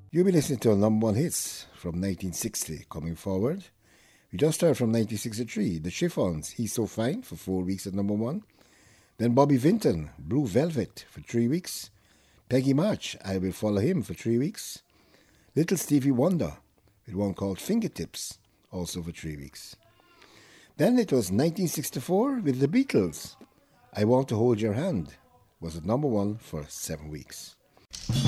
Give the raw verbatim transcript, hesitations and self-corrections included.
You'll be listening to a number one hits from nineteen sixty. Coming forward, we just heard from nineteen sixty-three, The Chiffons, He's So Fine, for four weeks at number one. Then Bobby Vinton, Blue Velvet, for three weeks. Peggy March, I Will Follow Him, for three weeks. Little Stevie Wonder, with one called Fingertips, also for three weeks. Then it was nineteen sixty-four with The Beatles, I Want to Hold Your Hand, was at number one for seven weeks.